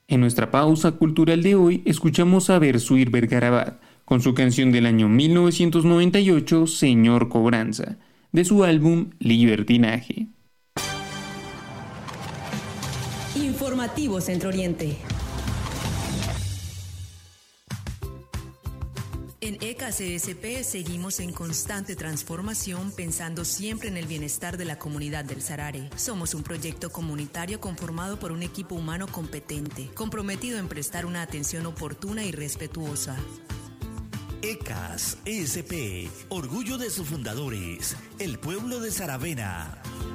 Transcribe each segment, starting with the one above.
En nuestra pausa cultural de hoy escuchamos a Bersuit Vergarabat con su canción del año 1998, Señor Cobranza, de su álbum Libertinaje. Informativo Centro Oriente. En ECACSP seguimos en constante transformación, pensando siempre en el bienestar de la comunidad del Sarare. Somos un proyecto comunitario conformado por un equipo humano competente, comprometido en prestar una atención oportuna y respetuosa. ECAS-ESP, orgullo de sus fundadores, el pueblo de Saravena.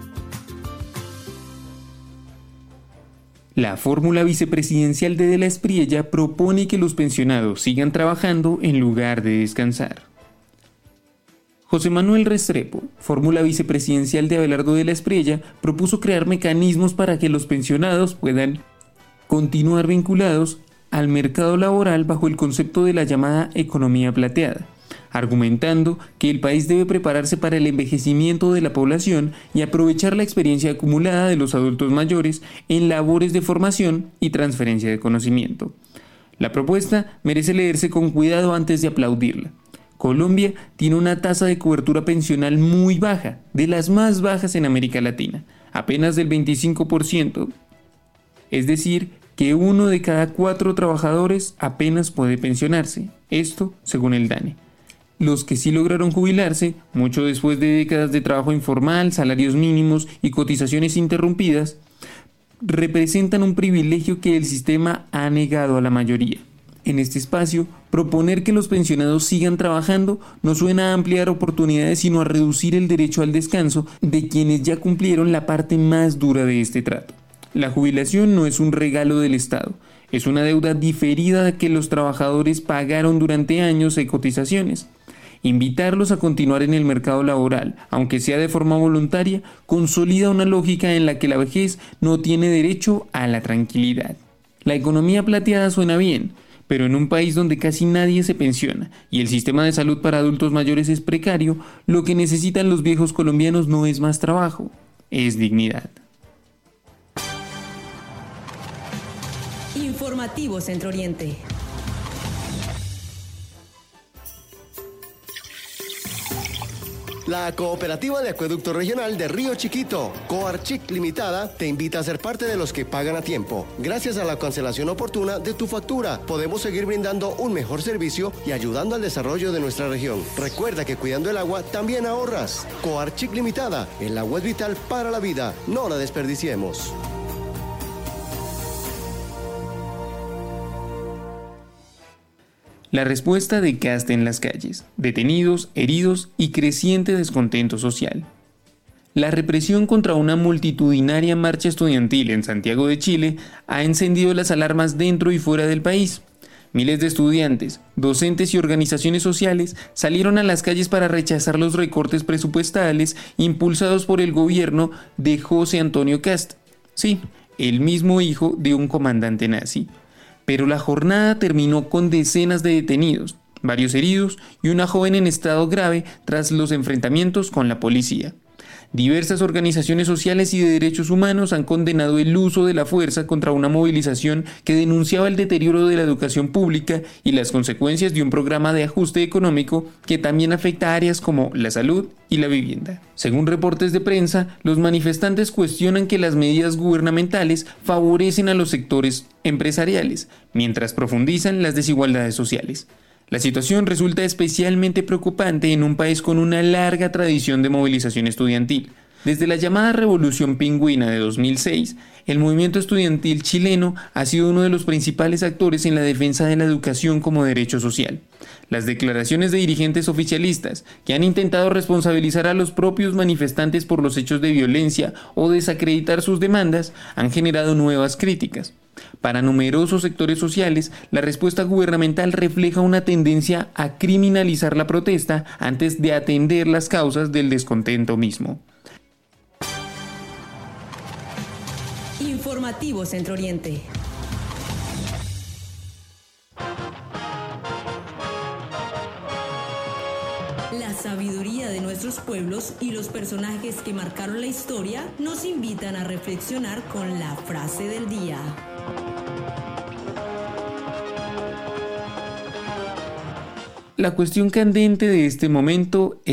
La fórmula vicepresidencial de la Espriella propone que los pensionados sigan trabajando en lugar de descansar. José Manuel Restrepo, fórmula vicepresidencial de Abelardo de la Espriella, propuso crear mecanismos para que los pensionados puedan continuar vinculados al mercado laboral bajo el concepto de la llamada economía plateada, argumentando que el país debe prepararse para el envejecimiento de la población y aprovechar la experiencia acumulada de los adultos mayores en labores de formación y transferencia de conocimiento. La propuesta merece leerse con cuidado antes de aplaudirla. Colombia tiene una tasa de cobertura pensional muy baja, de las más bajas en América Latina, apenas del 25%, es decir, que 1 de cada 4 trabajadores apenas puede pensionarse, esto según el DANE. Los que sí lograron jubilarse, mucho después de décadas de trabajo informal, salarios mínimos y cotizaciones interrumpidas, representan un privilegio que el sistema ha negado a la mayoría. En este espacio, proponer que los pensionados sigan trabajando no suena a ampliar oportunidades, sino a reducir el derecho al descanso de quienes ya cumplieron la parte más dura de este trato. La jubilación no es un regalo del Estado, es una deuda diferida que los trabajadores pagaron durante años de cotizaciones. Invitarlos a continuar en el mercado laboral, aunque sea de forma voluntaria, consolida una lógica en la que la vejez no tiene derecho a la tranquilidad. La economía plateada suena bien, pero en un país donde casi nadie se pensiona y el sistema de salud para adultos mayores es precario, lo que necesitan los viejos colombianos no es más trabajo, es dignidad. Informativo Centro Oriente. La Cooperativa de Acueducto Regional de Río Chiquito, Coarchic Limitada, te invita a ser parte de los que pagan a tiempo. Gracias a la cancelación oportuna de tu factura, podemos seguir brindando un mejor servicio y ayudando al desarrollo de nuestra región. Recuerda que cuidando el agua también ahorras. Coarchic Limitada, el agua es vital para la vida, no la desperdiciemos. La respuesta de Cast en las calles, detenidos, heridos y creciente descontento social. La represión contra una multitudinaria marcha estudiantil en Santiago de Chile ha encendido las alarmas dentro y fuera del país. Miles de estudiantes, docentes y organizaciones sociales salieron a las calles para rechazar los recortes presupuestales impulsados por el gobierno de José Antonio Cast. Sí, el mismo hijo de un comandante nazi. Pero la jornada terminó con decenas de detenidos, varios heridos y una joven en estado grave tras los enfrentamientos con la policía. Diversas organizaciones sociales y de derechos humanos han condenado el uso de la fuerza contra una movilización que denunciaba el deterioro de la educación pública y las consecuencias de un programa de ajuste económico que también afecta a áreas como la salud y la vivienda. Según reportes de prensa, los manifestantes cuestionan que las medidas gubernamentales favorecen a los sectores empresariales, mientras profundizan las desigualdades sociales. La situación resulta especialmente preocupante en un país con una larga tradición de movilización estudiantil. Desde la llamada Revolución Pingüina de 2006, el movimiento estudiantil chileno ha sido uno de los principales actores en la defensa de la educación como derecho social. Las declaraciones de dirigentes oficialistas que han intentado responsabilizar a los propios manifestantes por los hechos de violencia o desacreditar sus demandas han generado nuevas críticas. Para numerosos sectores sociales, la respuesta gubernamental refleja una tendencia a criminalizar la protesta antes de atender las causas del descontento mismo. Informativo Centro Oriente. La sabiduría de nuestros pueblos y los personajes que marcaron la historia nos invitan a reflexionar con la frase del día. La cuestión candente de este momento